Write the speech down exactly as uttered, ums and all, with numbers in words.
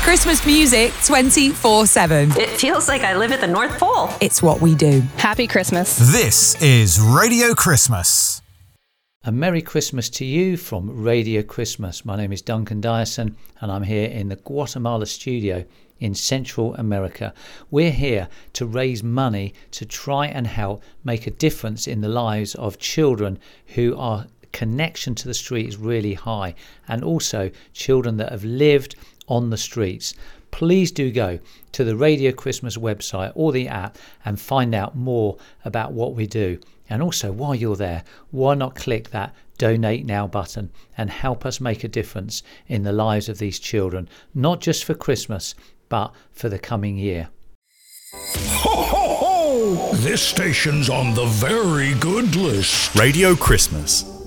Christmas music twenty-four seven. It feels like I live at the North Pole. It's what we do. Happy Christmas. This is Radio Christmas. A Merry Christmas to you from Radio Christmas. My name is Duncan Dyson and I'm here in the Guatemala studio in Central America. We're here to raise money to try and help make a difference in the lives of children who are connection to the street is really high, and also children that have lived on the streets. Please do go to the Radio Christmas website or the app and find out more about what we do. And also, while you're there, why not click that Donate Now button and help us make a difference in the lives of these children, not just for Christmas, but for the coming year. Ho, ho, ho! This station's on the very good list. Radio Christmas.